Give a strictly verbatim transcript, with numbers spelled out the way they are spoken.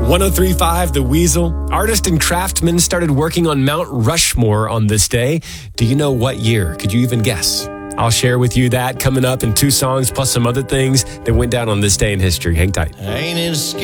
one oh three point five The Weasel. Artist and craftsman started working on Mount Rushmore on this day. Do you know what year? Could you even guess? I'll share with you that coming up in two songs plus some other things that went down on this day in history. Hang tight. Ain't it scary?